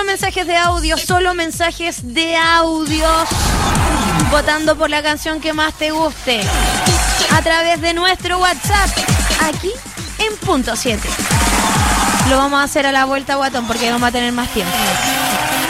mensajes de audio, solo mensajes de audio, votando por la canción que más te guste a través de nuestro WhatsApp, aquí en Punto 7. Lo vamos a hacer a la vuelta, guatón, porque vamos a tener más tiempo.